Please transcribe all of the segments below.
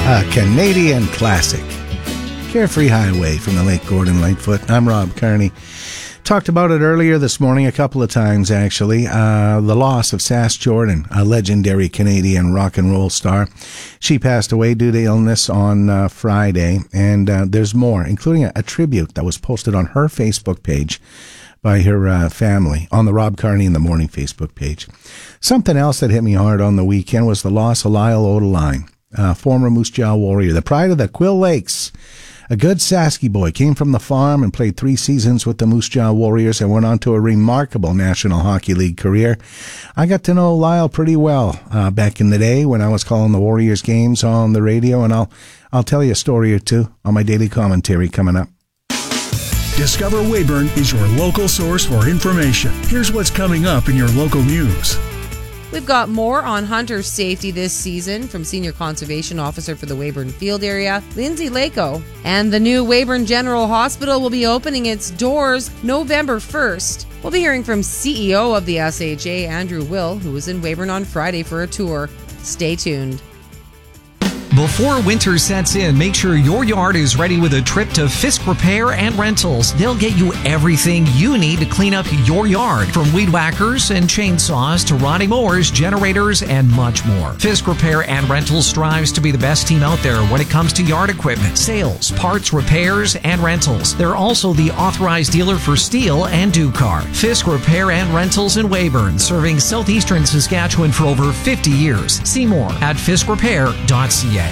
A Canadian classic. Carefree Highway from the late Gordon Lightfoot. I'm Rob Kearney. Talked about it earlier this morning a couple of times, actually. The loss of Sass Jordan, a legendary Canadian rock and roll star. She passed away due to illness on Friday, and there's more, including a tribute that was posted on her Facebook page by her family, on the Rob Kearney in the Morning Facebook page. Something else that hit me hard on the weekend was the loss of Lyle Odeline, former Moose Jaw Warrior, the pride of the Quill Lakes. A good Sasky boy, came from the farm and played 3 seasons with the Moose Jaw Warriors and went on to a remarkable National Hockey League career. I got to know Lyle pretty well back in the day when I was calling the Warriors games on the radio, and I'll tell you a story or two on my daily commentary coming up. Discover Weyburn is your local source for information. Here's what's coming up in your local news. We've got more on hunter safety this season from Senior Conservation Officer for the Weyburn Field Area, Lindsay Lako. And the new Weyburn General Hospital will be opening its doors November 1st. We'll be hearing from CEO of the SHA, Andrew Will, who was in Weyburn on Friday for a tour. Stay tuned. Before winter sets in, make sure your yard is ready with a trip to Fisk Repair and Rentals. They'll get you everything you need to clean up your yard, from weed whackers and chainsaws to riding mowers, generators, and much more. Fisk Repair and Rentals strives to be the best team out there when it comes to yard equipment, sales, parts, repairs, and rentals. They're also the authorized dealer for Steel and Ducar. Fisk Repair and Rentals in Weyburn, serving southeastern Saskatchewan for over 50 years. See more at fiskrepair.ca.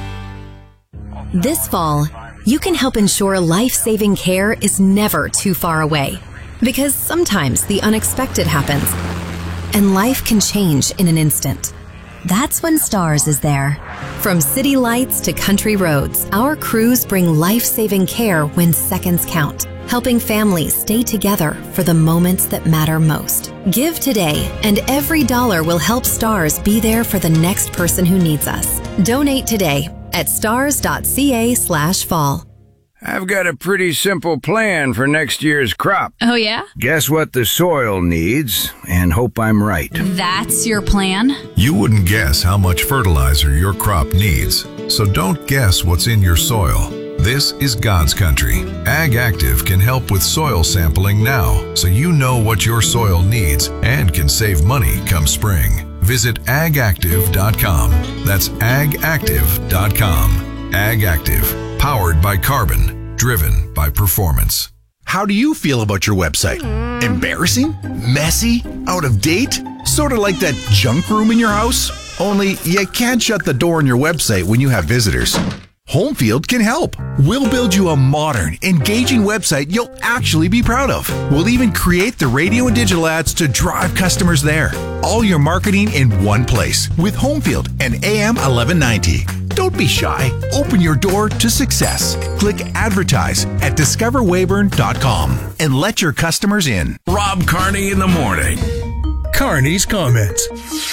This fall, you can help ensure life-saving care is never too far away. Because sometimes the unexpected happens, and life can change in an instant. That's when STARS is there. From city lights to country roads, our crews bring life-saving care when seconds count, helping families stay together for the moments that matter most. Give today, and every dollar will help STARS be there for the next person who needs us. Donate today at stars.ca/fall. I've got a pretty simple plan for next year's crop. Oh, yeah? Guess what the soil needs, and hope I'm right. That's your plan? You wouldn't guess how much fertilizer your crop needs, so don't guess what's in your soil. This is God's country. Ag Active can help with soil sampling now, so you know what your soil needs and can save money come spring. Visit agactive.com. That's agactive.com. Ag Active, powered by carbon, driven by performance. How do you feel about your website? Embarrassing? Messy? Out of date? Sort of like that junk room in your house? Only you can't shut the door on your website when you have visitors. Homefield can help. We'll build you a modern, engaging website you'll actually be proud of. We'll even create the radio and digital ads to drive customers there. All your marketing in one place with Homefield and AM 1190. Don't be shy. Open your door to success. Click advertise at discoverweyburn.com and let your customers in. Rob Kearney in the morning. Kearney's comments.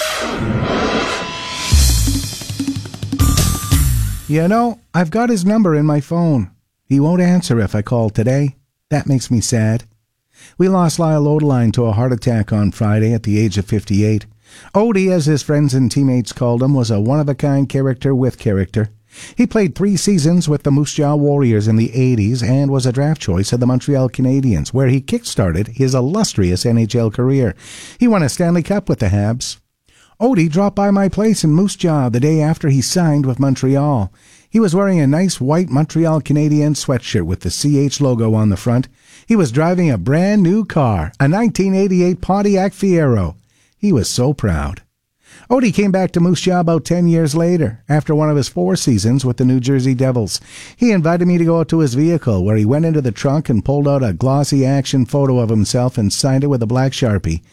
You know, I've got his number in my phone. He won't answer if I call today. That makes me sad. We lost Lyle Odeline to a heart attack on Friday at the age of 58. Odie, as his friends and teammates called him, was a one-of-a-kind character with character. He played 3 seasons with the Moose Jaw Warriors in the 80s and was a draft choice of the Montreal Canadiens, where he kick-started his illustrious NHL career. He won a Stanley Cup with the Habs. Odie dropped by my place in Moose Jaw the day after he signed with Montreal. He was wearing a nice white Montreal Canadiens sweatshirt with the CH logo on the front. He was driving a brand new car, a 1988 Pontiac Fiero. He was so proud. Odie came back to Moose Jaw about 10 years later, after one of his 4 seasons with the New Jersey Devils. He invited me to go out to his vehicle, where he went into the trunk and pulled out a glossy action photo of himself and signed it with a black Sharpie.